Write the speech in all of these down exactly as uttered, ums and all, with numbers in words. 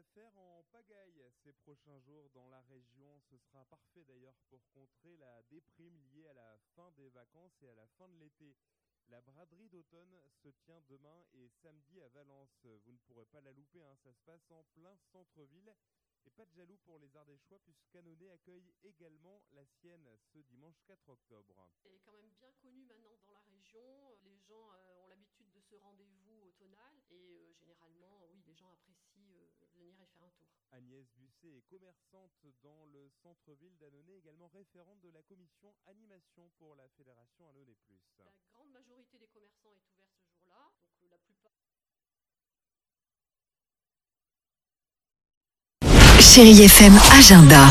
affaires en pagaille ces prochains jours dans la région. Ce sera parfait d'ailleurs pour contrer la déprime liée à la fin des vacances et à la fin de l'été. La braderie d'automne se tient demain et samedi à Valence. Vous ne pourrez pas la louper, hein, ça se passe en plein centre-ville. Et pas de jaloux pour les Ardéchois puisque Annonay accueille également la sienne ce dimanche quatre octobre. Elle est quand même bien connue maintenant dans la région. Les gens euh, ont l'habitude de ce rendez-vous automnal et euh, généralement, oui, les gens apprécient euh, venir y faire un tour. Agnès Busset est commerçante dans le centre-ville d'Annonay, également référente de la commission animation pour la fédération Annonay plus. La grande majorité des commerçants est ouverte ce jour-là, donc euh, la plupart. Chérie F M Agenda.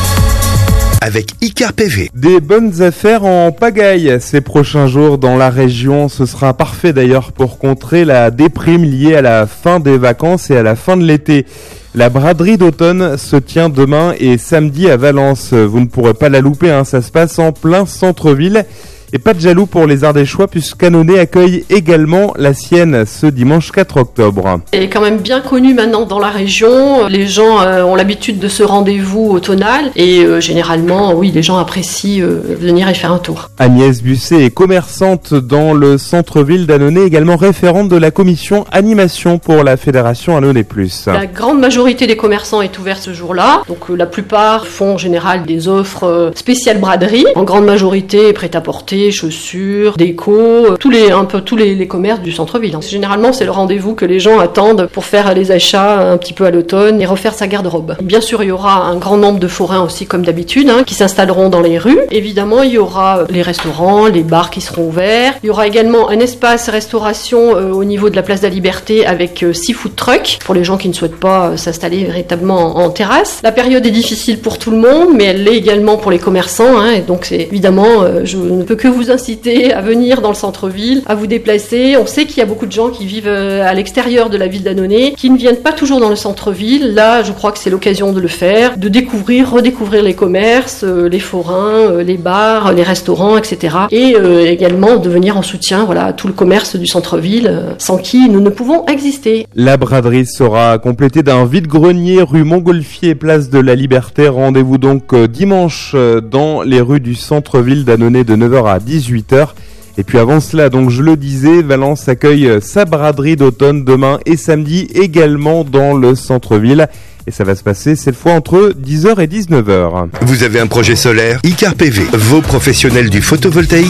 Avec Icar P V. Des bonnes affaires en pagaille ces prochains jours dans la région. Ce sera parfait d'ailleurs pour contrer la déprime liée à la fin des vacances et à la fin de l'été. La braderie d'automne se tient demain et samedi à Valence. Vous ne pourrez pas la louper, hein, ça se passe en plein centre-ville. Et pas de jaloux pour les Ardéchois puisqu'Annonay accueille également la sienne ce dimanche quatre octobre. Elle est quand même bien connue maintenant dans la région. Les gens euh, ont l'habitude de ce rendez-vous automnal et euh, généralement, oui, les gens apprécient euh, venir y faire un tour. Agnès Busset est commerçante dans le centre-ville d'Annonay, également référente de la commission animation pour la fédération Annonay plus. La grande majorité des commerçants est ouverte ce jour-là. Donc euh, la plupart font en général des offres euh, spéciales braderie. En grande majorité, prêt-à-porter, chaussures, déco, tous les, un peu tous les, les commerces du centre-ville. Généralement, c'est le rendez-vous que les gens attendent pour faire les achats un petit peu à l'automne et refaire sa garde-robe. Bien sûr, il y aura un grand nombre de forains aussi, comme d'habitude, hein, qui s'installeront dans les rues. Évidemment, il y aura les restaurants, les bars qui seront ouverts. Il y aura également un espace restauration euh, au niveau de la place de la Liberté avec euh, six food trucks pour les gens qui ne souhaitent pas euh, s'installer véritablement en, en terrasse. La période est difficile pour tout le monde, mais elle l'est également pour les commerçants, hein, et donc c'est évidemment, euh, je ne peux que vous inciter à venir dans le centre-ville, à vous déplacer. On sait qu'il y a beaucoup de gens qui vivent à l'extérieur de la ville d'Annonay, qui ne viennent pas toujours dans le centre-ville. Là, je crois que c'est l'occasion de le faire, de découvrir, redécouvrir les commerces, les forains, les bars, les restaurants, et cetera. Et euh, également de venir en soutien, voilà, à tout le commerce du centre-ville, sans qui nous ne pouvons exister. La braderie sera complétée d'un vide-grenier rue Montgolfier, place de la Liberté. Rendez-vous donc dimanche dans les rues du centre-ville d'Annonay de neuf heures à dix-huit heures. Et puis avant cela, donc je le disais, Valence accueille sa braderie d'automne demain et samedi également dans le centre-ville. Et ça va se passer cette fois entre dix heures et dix-neuf heures. Vous avez un projet solaire? Icar P V, vos professionnels du photovoltaïque